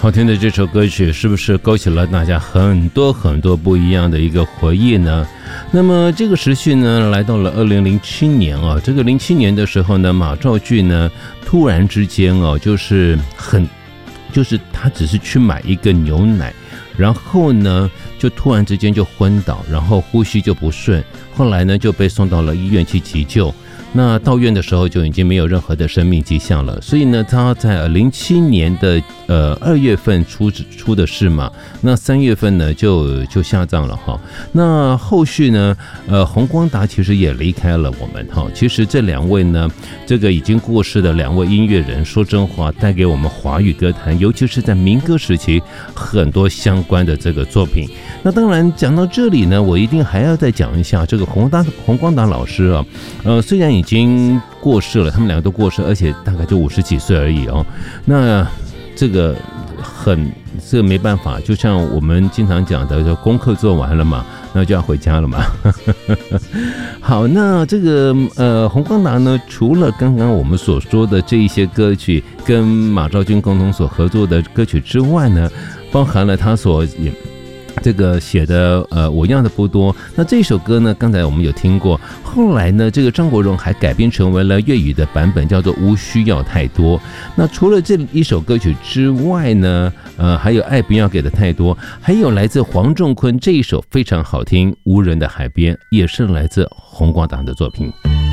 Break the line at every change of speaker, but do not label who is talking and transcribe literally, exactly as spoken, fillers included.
好听的这首歌曲是不是勾起了大家很多很多不一样的一个回忆呢？那么这个时序呢，来到了二零零七年啊，这个零七年的时候呢，马兆骏呢突然之间哦，就是很，就是他只是去买一个牛奶，然后呢就突然之间就昏倒，然后呼吸就不顺，后来呢就被送到了医院去急救。那到院的时候就已经没有任何的生命迹象了，所以呢，他在零七年的呃二月份出出的事嘛，那三月份呢就就下葬了哈。那后续呢，呃，洪光达其实也离开了我们哈。其实这两位呢，这个已经过世的两位音乐人，说真话，带给我们华语歌坛，尤其是在民歌时期很多相关的这个作品。那当然讲到这里呢，我一定还要再讲一下这个洪达洪光达老师啊，呃，虽然已经过世了，他们两个都过世，而且大概就五十几岁而已哦。那这个很这个没办法，就像我们经常讲的，就功课做完了嘛，那就要回家了嘛。好，那这个呃洪光达呢，除了刚刚我们所说的这一些歌曲跟马兆骏共同所合作的歌曲之外呢，包含了他所也。这个写的呃，我要的不多。那这首歌呢，刚才我们有听过，后来呢，这个张国荣还改编成为了粤语的版本，叫做《无需要太多》。那除了这一首歌曲之外呢，呃，还有《爱不要给的太多》，还有来自黄仲坤这一首非常好听《无人的海边》，也是来自洪光达的作品。